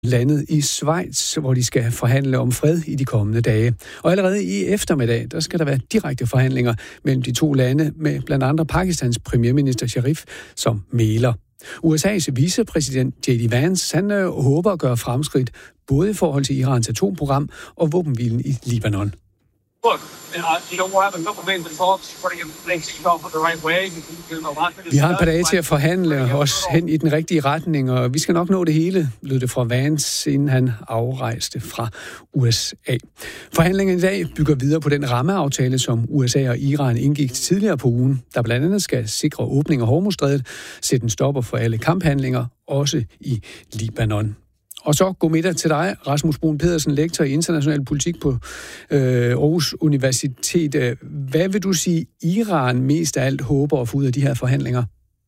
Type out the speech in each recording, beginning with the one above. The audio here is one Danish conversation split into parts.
landet i Schweiz, hvor de skal forhandle om fred i de kommende dage. Og allerede i eftermiddag, der skal der være direkte forhandlinger mellem de to lande med blandt andre Pakistans premierminister Sharif som mægler. USA's vicepræsident J.D. Vance, han håber at gøre fremskridt både i forhold til Irans atomprogram og våbenhvilen i Libanon. Vi har et par dage til at forhandle os hen i den rigtige retning, og vi skal nok nå det hele, lød det fra Vance, inden han afrejste fra USA. Forhandlingen i dag bygger videre på den rammeaftale, som USA og Iran indgik tidligere på ugen, der blandt andet skal sikre åbning af Hormuzstrædet, sætte en stopper for alle kamphandlinger, også i Libanon. Og så god middag til dig, Rasmus Bruun Pedersen, lektor i international politik på Aarhus Universitet. Hvad vil du sige, Iran mest af alt håber at få ud af de her forhandlinger?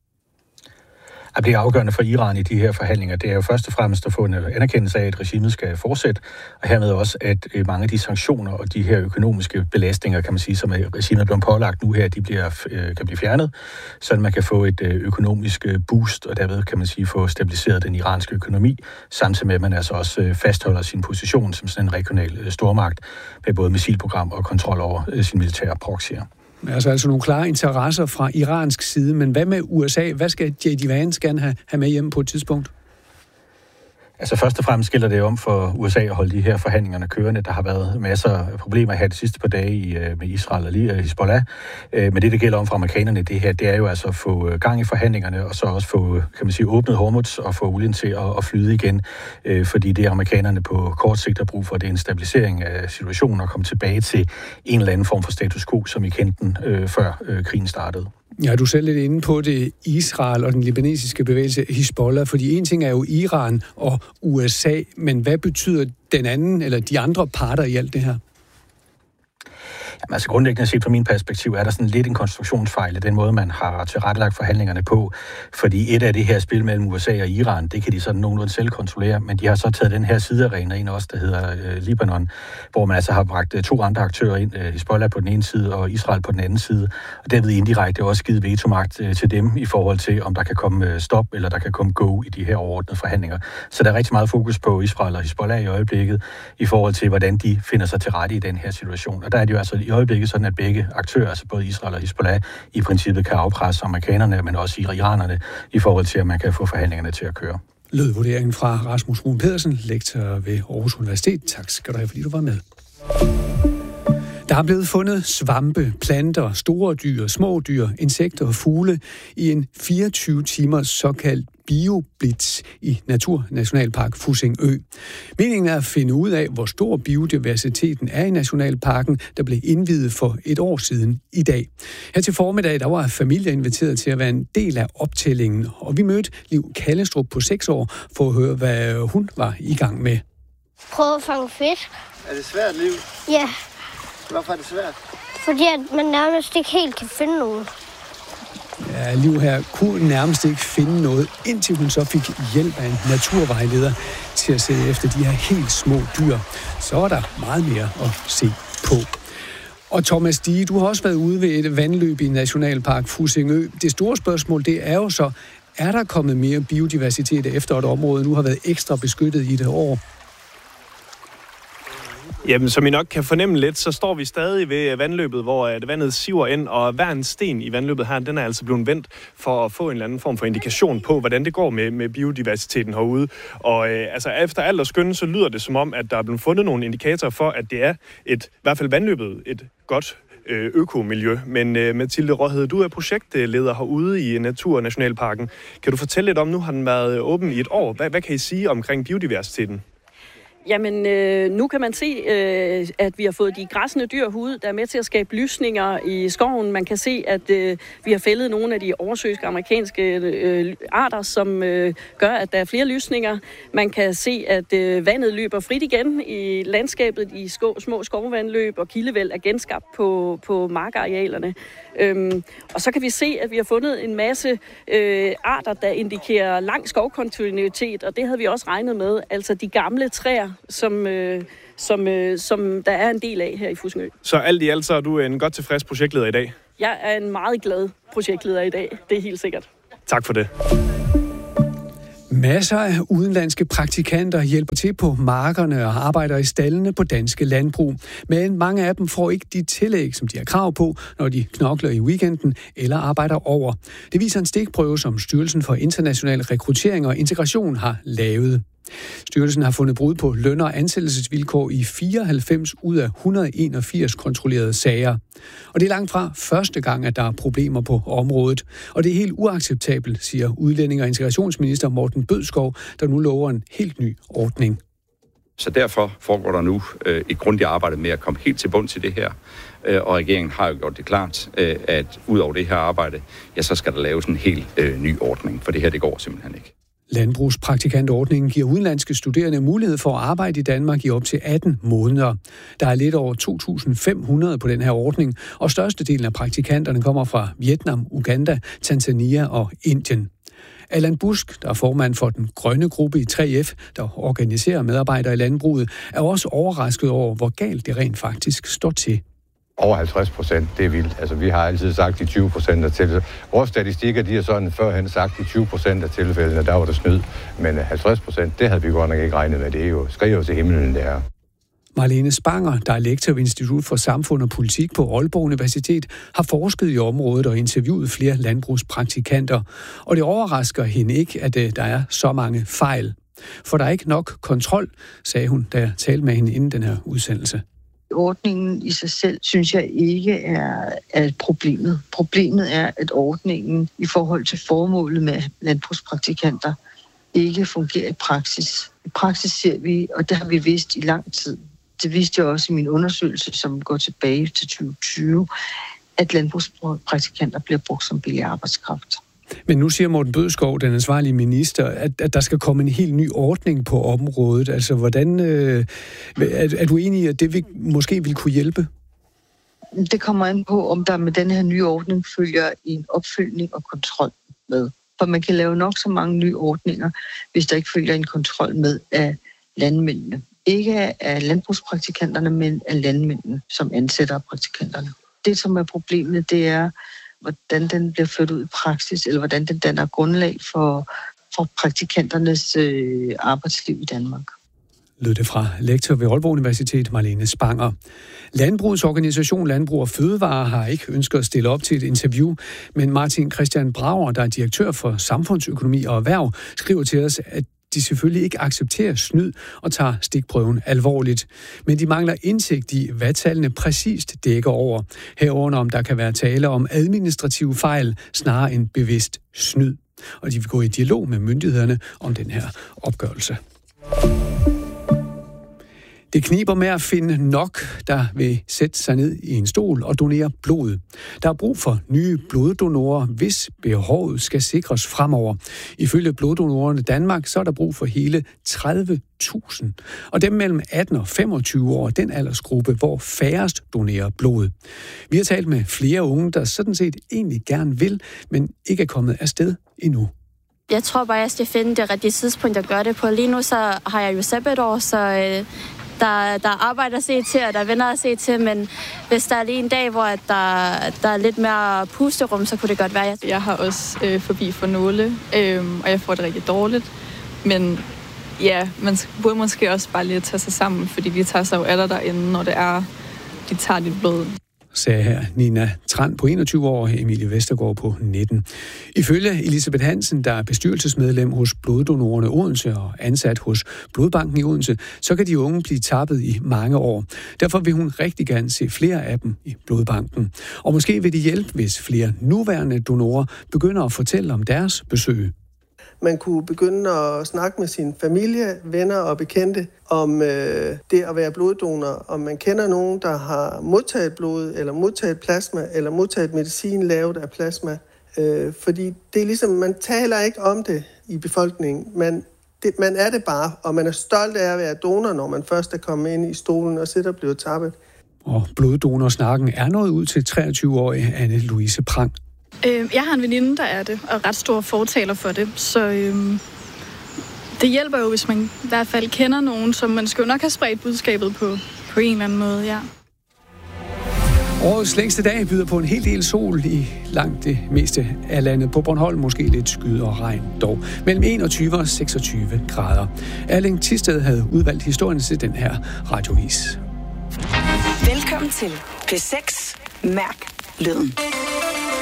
At blive afgørende for Iran i de her forhandlinger, det er jo først og fremmest at få en anerkendelse af, at regimet skal fortsætte, og hermed også, at mange af de sanktioner og de her økonomiske belastninger, kan man sige, som regimet er blevet pålagt nu her, de kan blive fjernet, så man kan få et økonomisk boost, og derved kan man sige få stabiliseret den iranske økonomi, samtidig med, at man altså også fastholder sin position som sådan en regional stormagt med både missilprogram og kontrol over sin militære proxyer. Altså nogle klare interesser fra iransk side, men hvad med USA? Hvad skal J.D. Vance gerne have med hjem på et tidspunkt? Altså først og fremmest gælder det om for USA at holde de her forhandlingerne kørende. Der har været masser af problemer her de sidste par dage med Israel og Hizbollah. Men det gælder om for amerikanerne, det er jo altså at få gang i forhandlingerne, og så også få, kan man sige, åbnet Hormuz og få olien til at flyde igen. Fordi det amerikanerne på kort sigt har brug for, det er en stabilisering af situationen og komme tilbage til en eller anden form for status quo, som I kendte den før krigen startede. Ja, du er selv lidt inde på det, Israel og den libanesiske bevægelse Hizbollah, fordi en ting er jo Iran og USA, men hvad betyder den anden eller de andre parter i alt det her? Jamen, altså grundlæggende set fra min perspektiv er der sådan lidt en konstruktionsfejl i den måde, man har tilrettelagt forhandlingerne på. Fordi et af det her spil mellem USA og Iran, det kan de sådan nogenlunde selv kontrollere, men de har så taget den her sidearena ind også, der hedder Libanon, hvor man altså har bragt to andre aktører ind, Hizbollah på den ene side og Israel på den anden side, og derved indirekte også givet vetomagt til dem i forhold til, om der kan komme stop eller der kan komme go i de her overordnede forhandlinger. Så der er rigtig meget fokus på Israel og Hizbollah i øjeblikket i forhold til, hvordan de finder sig til rette i den her situation. Og der er det jo altså i øjeblikket sådan, at begge aktører, altså både Israel og Hizbollah, i princippet kan afpresse amerikanerne, men også iranerne, i forhold til, at man kan få forhandlingerne til at køre. Lød vurderingen fra Rasmus Bruun Pedersen, lektor ved Aarhus Universitet. Tak skal du have, fordi du var med. Der er blevet fundet svampe, planter, store dyr, små dyr, insekter og fugle i en 24 timers såkaldt bioblitz i Naturnationalpark Fussingø. Meningen er at finde ud af, hvor stor biodiversiteten er i nationalparken, der blev indviet for et år siden i dag. Her til formiddag, der var familier inviteret til at være en del af optællingen, og vi mødte Liv Kallestrup på 6 år for at høre, hvad hun var i gang med. Prøv at fange fisk. Er det svært, Liv? Ja. Hvorfor er det svært? Fordi at man nærmest ikke helt kan finde nogen. Ja, Liv her kunne nærmest ikke finde noget, indtil hun så fik hjælp af en naturvejleder til at se efter de her helt små dyr. Så er der meget mere at se på. Og Thomas Dige, du har også været ude ved et vandløb i Nationalpark Fussingø. Det store spørgsmål, det er jo så, er der kommet mere biodiversitet efter et område nu har været ekstra beskyttet i det år? Jamen, som I nok kan fornemme lidt, så står vi stadig ved vandløbet, hvor vandet siver ind, og hver en sten i vandløbet her, den er altså blevet vendt for at få en eller anden form for indikation på, hvordan det går med biodiversiteten herude. Og altså, efter alt at skønne, så lyder det som om, at der er blevet fundet nogle indikatorer for, at det er i hvert fald vandløbet et godt økomiljø. Men Mathilde Råhed, du er projektleder herude i Naturnationalparken. Kan du fortælle lidt om, nu har den været åben i et år. Hvad kan I sige omkring biodiversiteten? Jamen, nu kan man se, at vi har fået de græssende dyr ud, der er med til at skabe lysninger i skoven. Man kan se, at vi har fældet nogle af de oversøiske amerikanske arter, som gør, at der er flere lysninger. Man kan se, at vandet løber frit igen i landskabet. De små skovvandløb og kildevæld er genskabt på markarealerne. Og så kan vi se, at vi har fundet en masse arter, der indikerer lang skovkontinuitet, og det havde vi også regnet med. Altså de gamle træer, som der er en del af her i Fussingø. Så alt i alt så er du en godt tilfreds projektleder i dag? Jeg er en meget glad projektleder i dag, det er helt sikkert. Tak for det. Masser af udenlandske praktikanter hjælper til på markerne og arbejder i staldene på danske landbrug. Men mange af dem får ikke de tillæg, som de har krav på, når de knokler i weekenden eller arbejder over. Det viser en stikprøve, som Styrelsen for International Rekruttering og Integration har lavet. Styrelsen har fundet brud på løn- og ansættelsesvilkår i 94 ud af 181 kontrollerede sager. Og det er langt fra første gang, at der er problemer på området. Og det er helt uacceptabelt, siger udlænding- og integrationsminister Morten Bødskov, der nu lover en helt ny ordning. Så derfor foregår der nu et grundigt arbejde med at komme helt til bunds i det her. Og regeringen har jo gjort det klart, at ud over det her arbejde, ja, så skal der laves en helt ny ordning, for det her, det går simpelthen ikke. Landbrugspraktikantordningen giver udenlandske studerende mulighed for at arbejde i Danmark i op til 18 måneder. Der er lidt over 2.500 på den her ordning, og størstedelen af praktikanterne kommer fra Vietnam, Uganda, Tanzania og Indien. Allan Busk, der er formand for den grønne gruppe i 3F, der organiserer medarbejdere i landbruget, er også overrasket over, hvor galt det rent faktisk står til. Over 50%, det er vildt. Altså, vi har altid sagt de 20% af tilfælde. Vores statistikker, de har sådan førhen sagt de 20% af tilfældene, der var der snyd. Men 50%, det havde vi godt nok ikke regnet med. Det er jo skriver til himlen, det er. Marlene Spanger, der er lektor ved Institut for Samfund og Politik på Aalborg Universitet, har forsket i området og interviewet flere landbrugspraktikanter. Og det overrasker hende ikke, at der er så mange fejl. For der er ikke nok kontrol, sagde hun, da jeg talte med hende inden den her udsendelse. Ordningen i sig selv, synes jeg ikke er problemet. Problemet er, at ordningen i forhold til formålet med landbrugspraktikanter ikke fungerer i praksis. I praksis ser vi, og det har vi vidst i lang tid. Det viste jeg også i min undersøgelse, som går tilbage til 2020, at landbrugspraktikanter bliver brugt som billig arbejdskraft. Men nu siger Morten Bødskov, den ansvarlige minister, at der skal komme en helt ny ordning på området. Altså, hvordan er du enig i, at det måske vil kunne hjælpe? Det kommer an på, om der med den her nye ordning følger en opfølgning og kontrol med. For man kan lave nok så mange nye ordninger, hvis der ikke følger en kontrol med af landmændene. Ikke af landbrugspraktikanterne, men af landmændene, som ansætter praktikanterne. Det, som er problemet, det er, hvordan den bliver ført ud i praksis, eller hvordan den danner grundlag for praktikanternes arbejdsliv i Danmark. Lød det fra lektor ved Aalborg Universitet, Marlene Spanger. Landbrugets organisation Landbrug og Fødevare har ikke ønsket at stille op til et interview, men Martin Christian Brager, der er direktør for samfundsøkonomi og erhverv, skriver til os, at de selvfølgelig ikke accepterer snyd og tager stikprøven alvorligt. Men de mangler indsigt i, hvad tallene præcist dækker over. Herunder om der kan være tale om administrative fejl, snarere end bevidst snyd. Og de vil gå i dialog med myndighederne om den her opgørelse. Det kniber med at finde nok, der vil sætte sig ned i en stol og donere blod. Der er brug for nye bloddonorer, hvis behovet skal sikres fremover. Ifølge Bloddonorerne Danmark, så er der brug for hele 30.000. Og dem mellem 18 og 25 år, den aldersgruppe, hvor færrest donerer blod. Vi har talt med flere unge, der sådan set egentlig gerne vil, men ikke er kommet afsted endnu. Jeg tror bare, jeg skal finde det rigtige tidspunkt at gøre det på. Lige nu så har jeg jo sabbatår, så der er arbejde at se til, og der er venner at se til, men hvis der er lige en dag, hvor der er lidt mere pusterum, så kunne det godt være. Jeg har også forbi for nåle, og jeg får det rigtig dårligt. Men ja, man burde måske også bare lige tage sig sammen, fordi de tager sig jo alle derinde, når det er, de tager dit blod. Sagde her Nina Tran på 21 år, Emilie Vestergaard på 19. Ifølge Elisabeth Hansen, der er bestyrelsesmedlem hos Bloddonorerne Odense og ansat hos Blodbanken i Odense, så kan de unge blive tappet i mange år. Derfor vil hun rigtig gerne se flere af dem i Blodbanken. Og måske vil det hjælpe, hvis flere nuværende donorer begynder at fortælle om deres besøg. Man kunne begynde at snakke med sin familie, venner og bekendte om det at være bloddonor. Om man kender nogen, der har modtaget blod, eller modtaget plasma, eller modtaget medicin lavet af plasma. Fordi det er ligesom, man taler ikke om det i befolkningen. Man er det bare, og man er stolt af at være donor, når man først er kommet ind i stolen og sidder og bliver tappet. Og bloddonorsnakken er nået ud til 23-årige Anne-Louise Prang. Jeg har en veninde, der er det, og ret stor fortaler for det, så det hjælper jo, hvis man i hvert fald kender nogen, som man skal jo nok have spredt budskabet på en eller anden måde, ja. Årets længste dag byder på en hel del sol i langt det meste af landet. På Bornholm måske lidt skyde og regn dog. Mellem 21 og 26 grader. Erling Thisted havde udvalgt historien til den her radiovis. Velkommen til P6 Mærk Lyden.